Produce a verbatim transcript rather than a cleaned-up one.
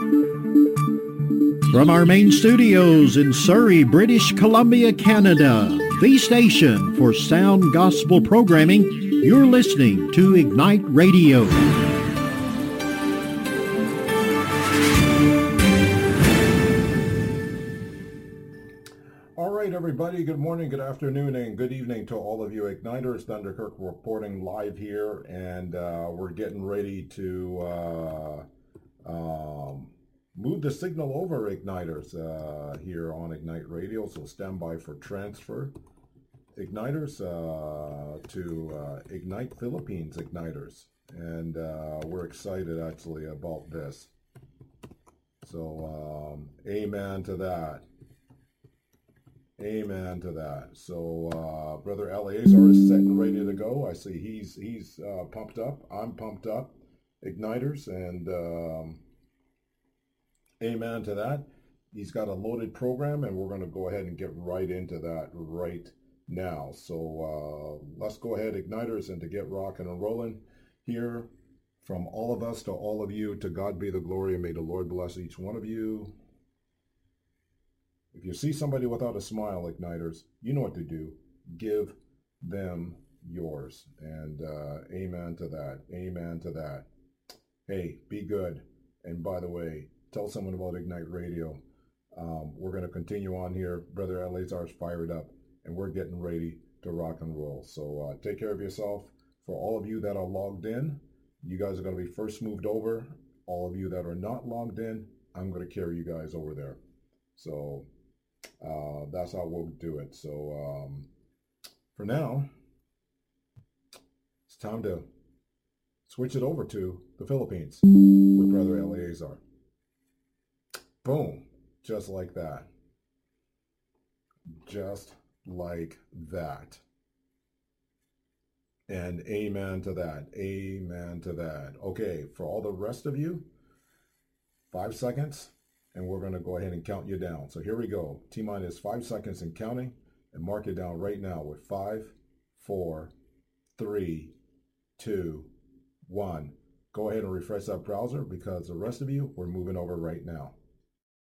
From our main studios in Surrey, British Columbia, Canada, the station for sound gospel programming, you're listening to Ignite Radio. All right, everybody, good morning, good afternoon, and good evening to all of you Igniters. Thunderkirk reporting live here, and uh, we're getting ready to uh, um, move the signal over, Igniters, uh, here on Ignite Radio, so stand by for transfer, Igniters, uh, to uh, Ignite Philippines Igniters, and uh, we're excited, actually, about this. So, um, amen to that. Amen to that. So, uh, Brother Eleazar is set and ready to go. I see he's he's uh, pumped up. I'm pumped up, Igniters, and um, amen to that. He's got a loaded program, and we're going to go ahead and get right into that right now. So, uh, let's go ahead, Igniters, and to get rocking and rolling here from all of us to all of you. To God be the glory, and may the Lord bless each one of you. If you see somebody without a smile, Igniters, you know what to do. Give them yours. And uh, amen to that. Amen to that. Hey, be good. And by the way, tell someone about Ignite Radio. Um, we're going to continue on here. Brother Eleazar's fired up, and we're getting ready to rock and roll. So uh, take care of yourself. For all of you that are logged in, you guys are going to be first moved over. All of you that are not logged in, I'm going to carry you guys over there. So Uh, that's how we'll do it. So um, for now, it's time to switch it over to the Philippines with Brother Eleazar. Boom. Just like that. Just like that. And amen to that. Amen to that. Okay, for all the rest of you, five seconds. And we're going to go ahead and count you down. So here we go. T-minus five seconds and counting. And mark it down right now with five, four, three, two, one. Go ahead and refresh that browser because the rest of you, we're moving over right now.